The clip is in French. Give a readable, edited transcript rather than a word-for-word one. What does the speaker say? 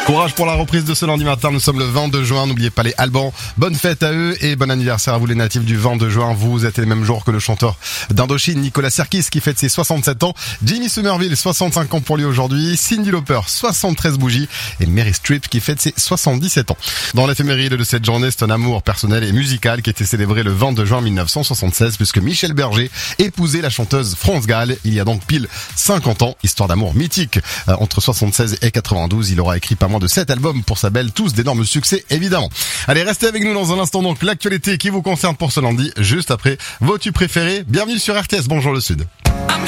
Courage pour la reprise de ce lundi matin, nous sommes le 22 juin, n'oubliez pas les Albans, bonne fête à eux et bon anniversaire à vous les natifs du 22 juin, vous êtes les mêmes jours que le chanteur d'Indochine, Nicolas Sirkis qui fête ses 67 ans, Jimmy Somerville, 65 ans pour lui aujourd'hui, Cyndi Lauper, 73 bougies et Mary Streep qui fête ses 77 ans. Dans l'éphéméride de cette journée, c'est un amour personnel et musical qui était célébré le 22 juin 1976 puisque Michel Berger épousait la chanteuse France Gall, il y a donc pile 50 ans, histoire d'amour mythique. Entre 76 et 92, il aura écrit pas moins de 7 albums pour sa belle, tous d'énormes succès évidemment. Allez, restez avec nous dans un instant donc l'actualité qui vous concerne pour ce lundi, juste après vos tubes préférés. Bienvenue sur RTS, bonjour le Sud.